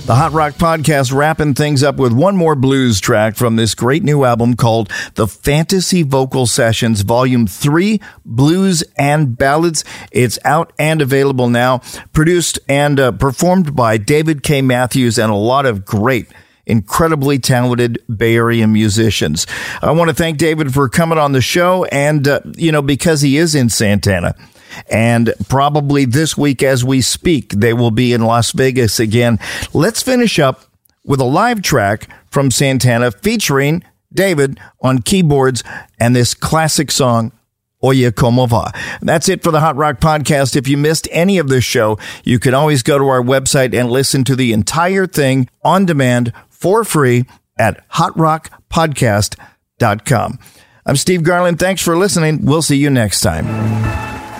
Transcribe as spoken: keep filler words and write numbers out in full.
The Hot Rock Podcast wrapping things up with one more blues track from this great new album called The Fantasy Vocal Sessions, Volume three, Blues and Ballads. It's out and available now, produced and uh, performed by David K. Matthews and a lot of great, incredibly talented Bay Area musicians. I want to thank David for coming on the show and, uh, you know, because he is in Santana. And probably this week as we speak, they will be in Las Vegas again. Let's finish up with a live track from Santana featuring David on keyboards and this classic song, Oye Como Va. That's it for the Hot Rock Podcast. If you missed any of this show, you can always go to our website and listen to the entire thing on demand for free at hot rock podcast dot com. I'm Steve Garland. Thanks for listening. We'll see you next time.